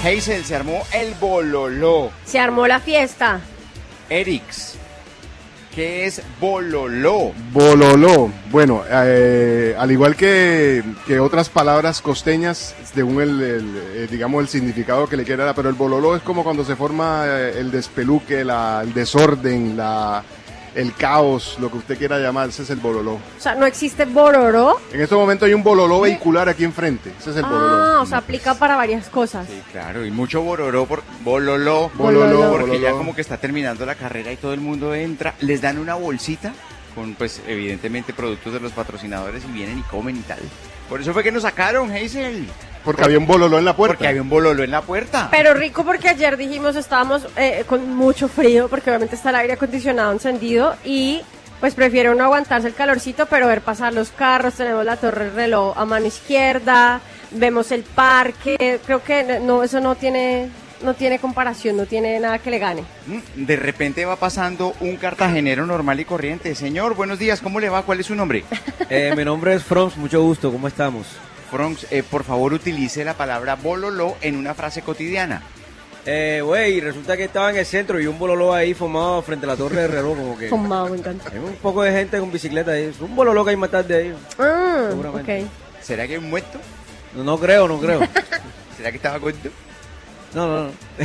Hazel, se armó el bololó. Se armó la fiesta. Erix, ¿qué es bololó? Bololó. Bueno, al igual que otras palabras costeñas, según digamos el significado que le quiera dar, pero el bololó es como cuando se forma el despeluque, el desorden, el caos, lo que usted quiera llamar, ese es el bololó. O sea, no existe bororó. En este momento hay un bololó vehicular aquí enfrente, ese es el bololó. O sea, aplica para varias cosas. Sí, claro, y mucho bololó, bololó, porque ya como que está terminando la carrera y todo el mundo entra, les dan una bolsita con, pues, evidentemente productos de los patrocinadores y vienen y comen y tal. Por eso fue que nos sacaron, Hazel. Porque había un bololó en la puerta. Porque había un bololó en la puerta. Pero rico porque ayer dijimos estábamos con mucho frío porque obviamente está el aire acondicionado encendido y pues prefiero no aguantarse el calorcito pero ver pasar los carros, tenemos la torre reloj a mano izquierda, vemos el parque, creo que no, eso no tiene comparación, no tiene nada que le gane. De repente va pasando un cartagenero normal y corriente. Señor, buenos días, ¿cómo le va? ¿Cuál es su nombre? Mi nombre es Franz, mucho gusto, ¿cómo estamos? Franz, por favor utilice la palabra bololó en una frase cotidiana. Güey, resulta que estaba en el centro y un bololó ahí formado frente a la torre de reloj, como que... Formado, me encanta. Hay un poco de gente con bicicleta ahí, un bololó que hay más tarde ahí. Seguramente. Ok. ¿Será que hay un muerto? No creo. ¿Será que estaba gordo? No.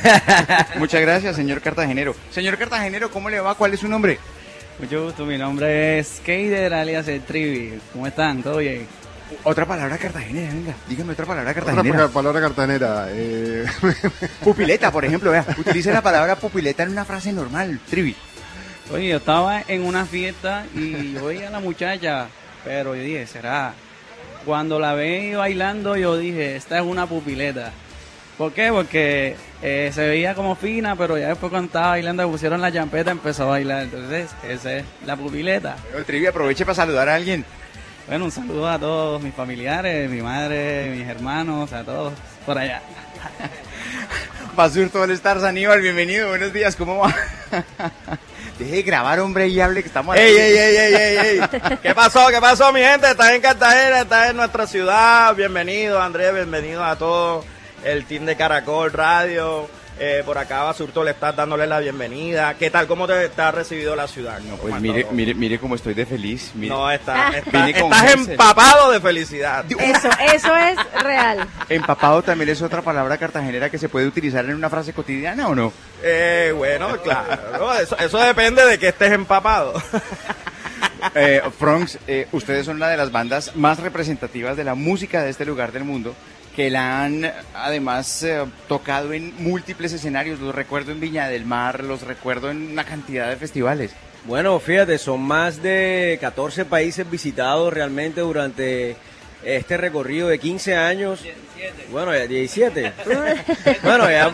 Muchas gracias, señor cartagenero. Señor cartagenero, ¿cómo le va? ¿Cuál es su nombre? Mucho gusto, mi nombre es Keider, alias el Trivi. ¿Cómo están? ¿Todo bien? Otra palabra cartagenera, venga. Dígame otra palabra cartagenera. Otra palabra cartagenera. Pupileta, por ejemplo, vea. Utilice la palabra pupileta en una frase normal, Trivi. Oye, yo estaba en una fiesta y yo veía a la muchacha, pero yo dije, ¿será? Cuando la vi bailando, yo dije, esta es una pupileta. ¿Por qué? Porque se veía como fina, pero ya después cuando estaba bailando le pusieron la champeta, empezó a bailar. Entonces, esa es la pupileta. El Trivi, aproveche para saludar a alguien. Bueno, un saludo a todos mis familiares, mi madre, mis hermanos, a todos por allá. Basur All Stars, Aníbal, bienvenido, buenos días, ¿cómo va? Deje de grabar, hombre, y hable que estamos aquí. ¡Ey! ¿Qué pasó, mi gente? Estás en Cartagena, estás en nuestra ciudad. Bienvenido, Andrés, bienvenido a todo el team de Caracol Radio. Por acá Basurto le estás dándole la bienvenida. ¿Qué tal? ¿Cómo te ha recibido la ciudad? No, pues mire cómo estoy de feliz. Mire. No, estás empapado de felicidad. Eso es real. ¿Empapado también es otra palabra cartagenera que se puede utilizar en una frase cotidiana o no? Bueno, claro. Eso depende de que estés empapado. Franz, ustedes son una de las bandas más representativas de la música de este lugar del mundo, que la han además tocado en múltiples escenarios. Los recuerdo en Viña del Mar, los recuerdo en una cantidad de festivales. Bueno, fíjate, son más de 14 países visitados realmente durante este recorrido de 15 años. 17. Bueno, ya 17. Bueno, ya,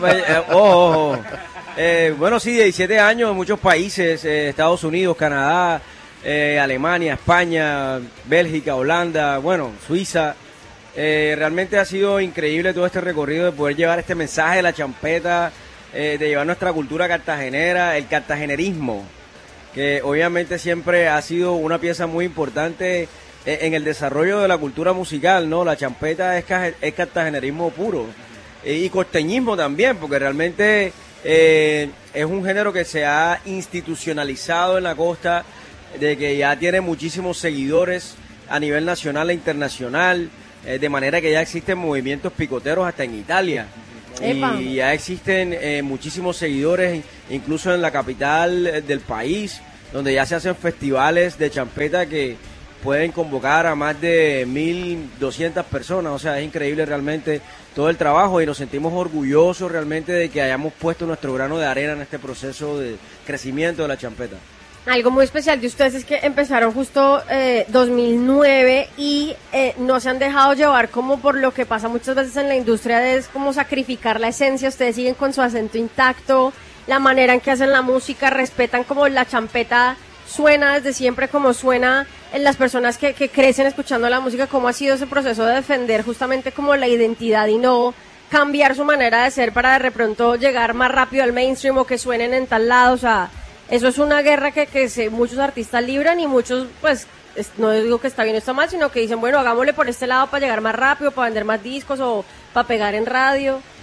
bueno, sí, 17 años en muchos países, Estados Unidos, Canadá, Alemania, España, Bélgica, Holanda, bueno, Suiza. Realmente ha sido increíble todo este recorrido de poder llevar este mensaje de la champeta, de llevar nuestra cultura cartagenera, el cartagenerismo, que obviamente siempre ha sido una pieza muy importante en el desarrollo de la cultura musical, ¿no? La champeta es cartagenerismo puro y costeñismo también, porque realmente es un género que se ha institucionalizado en la costa, de que ya tiene muchísimos seguidores a nivel nacional e internacional. De manera que ya existen movimientos picoteros hasta en Italia. ¡Epa! Y ya existen muchísimos seguidores, incluso en la capital del país, donde ya se hacen festivales de champeta que pueden convocar a más de 1.200 personas. O sea, es increíble realmente todo el trabajo y nos sentimos orgullosos realmente de que hayamos puesto nuestro grano de arena en este proceso de crecimiento de la champeta. Algo muy especial de ustedes es que empezaron justo 2009 y no se han dejado llevar como por lo que pasa muchas veces en la industria, es como sacrificar la esencia. Ustedes siguen con su acento intacto, la manera en que hacen la música, respetan como la champeta suena desde siempre, como suena en las personas que crecen escuchando la música. ¿Cómo ha sido ese proceso de defender justamente como la identidad y no cambiar su manera de ser para de pronto llegar más rápido al mainstream o que suenen en tal lado? O sea, eso es una guerra que muchos artistas libran y muchos, pues, no digo que está bien o está mal, sino que dicen, bueno, hagámosle por este lado para llegar más rápido, para vender más discos o para pegar en radio.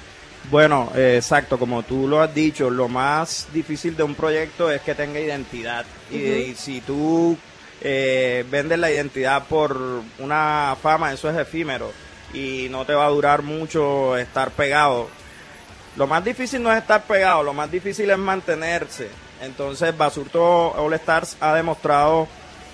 Bueno, exacto, como tú lo has dicho, lo más difícil de un proyecto es que tenga identidad. Y si tú vendes la identidad por una fama, eso es efímero y no te va a durar mucho estar pegado. Lo más difícil no es estar pegado, lo más difícil es mantenerse. Entonces Basurto All Stars ha demostrado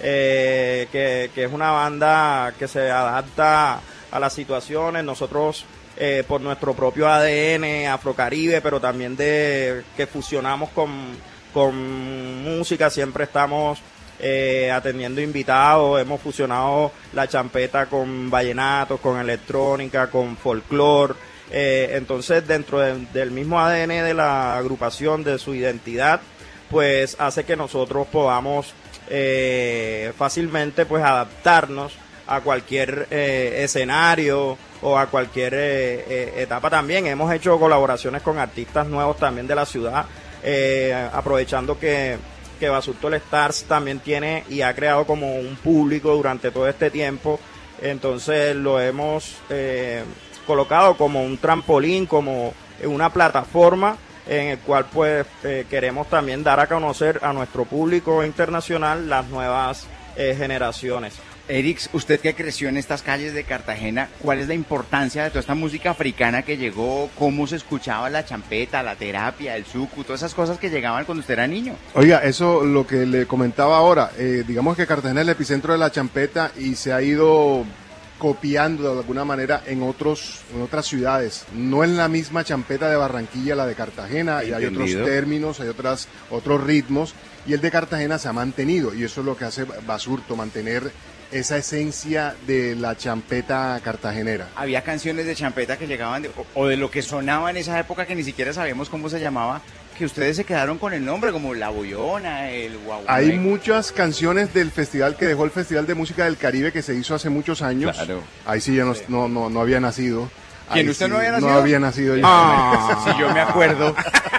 que es una banda que se adapta a las situaciones. Nosotros por nuestro propio ADN afrocaribe, pero también que fusionamos con música, siempre estamos atendiendo invitados, hemos fusionado la champeta con vallenatos, con electrónica, con folclore. Entonces dentro del mismo ADN de la agrupación, de su identidad, pues hace que nosotros podamos fácilmente pues adaptarnos a cualquier escenario o a cualquier etapa. También hemos hecho colaboraciones con artistas nuevos también de la ciudad, aprovechando que Basurto All Stars también tiene y ha creado como un público durante todo este tiempo. Entonces lo hemos colocado como un trampolín, como una plataforma en el cual pues queremos también dar a conocer a nuestro público internacional las nuevas generaciones. Erix, usted que creció en estas calles de Cartagena, ¿cuál es la importancia de toda esta música africana que llegó? ¿Cómo se escuchaba la champeta, la terapia, el suku, todas esas cosas que llegaban cuando usted era niño? Oiga, eso lo que le comentaba ahora, digamos que Cartagena es el epicentro de la champeta y se ha ido copiando de alguna manera en otras ciudades. No es la misma champeta de Barranquilla la de Cartagena, y hay otros términos, hay otros ritmos, y el de Cartagena se ha mantenido, y eso es lo que hace Basurto, mantener esa esencia de la champeta cartagenera. Había canciones de champeta que llegaban o de lo que sonaba en esa época que ni siquiera sabemos cómo se llamaba, que ustedes se quedaron con el nombre, como La Boyona, el Guau. Hay muchas canciones del festival que dejó el Festival de Música del Caribe, que se hizo hace muchos años. Claro. Ahí sí ya no había nacido. ¿Quién, usted sí, no había nacido? No había nacido yo. Sí, yo me acuerdo.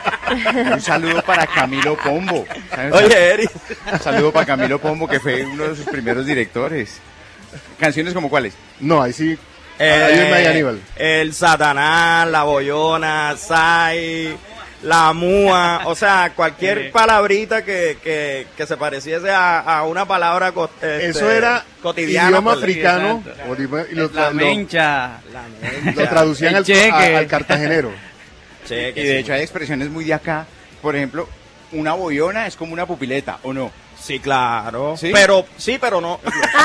Un saludo para Camilo Pombo. Oye, Eri. Un saludo para Camilo Pombo, que fue uno de sus primeros directores. ¿Canciones como cuáles? No, ahí sí. Ayúdame ahí, Aníbal. El Satanás, La Boyona, Sai, La Múa, o sea, cualquier palabrita que se pareciese a una palabra eso era cotidiana. Idioma africano. La mencha. Lo traducían al cartagenero. Y de hecho hay expresiones muy de acá. Por ejemplo, una boyona es como una pupileta, ¿o no? Sí, claro. ¿Sí? Pero no.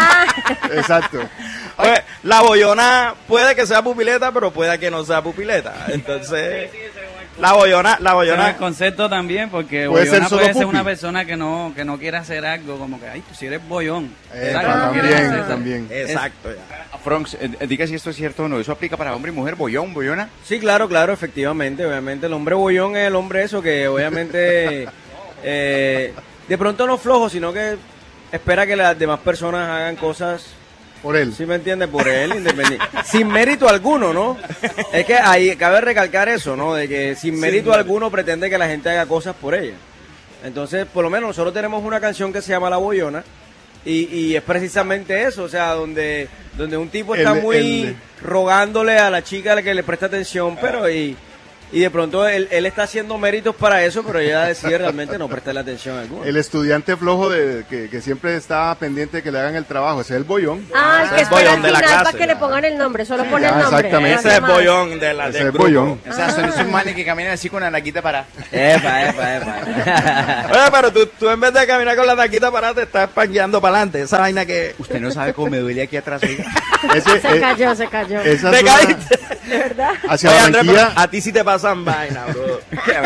Exacto. Pues, la boyona puede que sea pupileta, pero puede que no sea pupileta. Entonces, la boyona. Es el concepto también, porque puede boyona ser puede ser pupi. una persona que no quiere hacer algo, como que, ay, tú si eres boyón. También. Exacto, ya. Fronx, diga si esto es cierto o no. ¿Eso aplica para hombre y mujer? ¿Boyón, boyona? Sí, claro, efectivamente. Obviamente el hombre boyón es el hombre eso que obviamente de pronto no flojo, sino que espera que las demás personas hagan cosas por él. ¿Sí me entiendes? Por él, independiente. Sin mérito alguno, ¿no? Es que ahí cabe recalcar eso, ¿no? De que sin mérito alguno pretende que la gente haga cosas por ella. Entonces, por lo menos nosotros tenemos una canción que se llama La Boyona y es precisamente eso, o sea, donde un tipo está muy rogándole a la chica a la que le presta atención, pero y de pronto él está haciendo méritos para eso, pero ella decide realmente no prestarle atención a alguno. El estudiante flojo que siempre está pendiente de que le hagan el trabajo, ese es el boyón. Que es boyón de la clase. Para que le pongan el nombre, solo pone el nombre. Exactamente. Ese es boyón de la del grupo. Boyón. O sea, son esos manes que caminan así con la naquita para. Epa. Oye, pero tú en vez de caminar con la naquita para te estás pangueando para adelante. Esa vaina que... Usted no sabe cómo me duele aquí atrás. Se cayó. ¿Te caíste? ¿De verdad? Hacia Oye, Barranquilla. Andrés, a ti sí te pasan vaina, bro.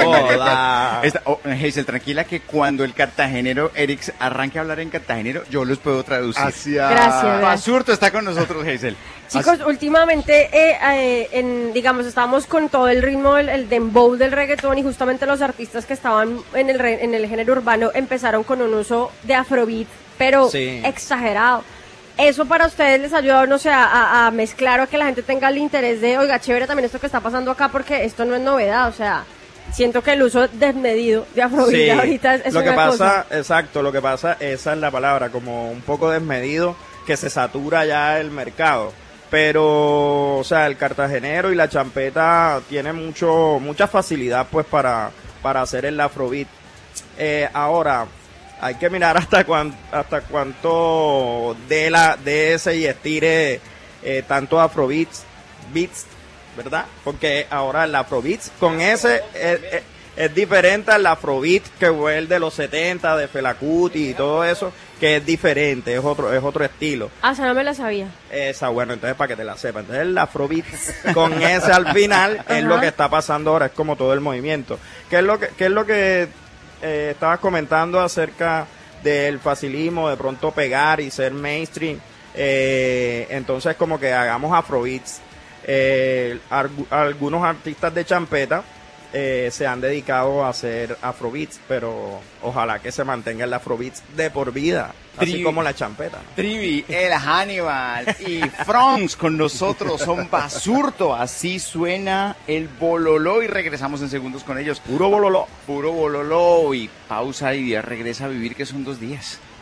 Hazel, tranquila que cuando el cartagenero Erix arranque a hablar en cartagenero, yo los puedo traducir. Gracias. Basurto está con nosotros, Hazel. Chicos, últimamente, digamos, estábamos con todo el ritmo, el dembow del reggaetón, y justamente los artistas que estaban en el género urbano empezaron con un uso de afrobeat, pero exagerado. ¿Eso para ustedes les ayuda, no sé, a mezclar o a que la gente tenga el interés de, oiga, chévere también esto que está pasando acá, porque esto no es novedad? O sea, siento que el uso desmedido de afrobeat ahorita es lo que una pasa, cosa. exacto, lo que pasa, esa es la palabra, como un poco desmedido, que se satura ya el mercado. Pero, o sea, el cartagenero y la champeta tienen mucha facilidad pues para hacer el afrobeat. Ahora, hay que mirar hasta cuánto de ese y estire tanto afrobeats, beats, ¿verdad? Porque ahora el afrobeats con ese es diferente al afrobeat que fue el de los 70, de Fela Kuti y todo eso, que es diferente, es otro estilo. Ah, esa no me la sabía. Esa, bueno, entonces para que te la sepa. Entonces el afrobeat con ese al final es lo que está pasando ahora, es como todo el movimiento. ¿Qué es lo que estabas comentando acerca del facilismo, de pronto pegar y ser mainstream? Entonces como que hagamos afrobeats. Algunos artistas de champeta se han dedicado a hacer afrobeats, pero ojalá que se mantenga el afrobeats de por vida, así como la champeta, ¿no? Trivi, el Hannibal y Franz con nosotros son Basurto, así suena el bololó y regresamos en segundos con ellos. Puro bololó. Puro bololó y pausa y regresa a vivir, que son 2 días.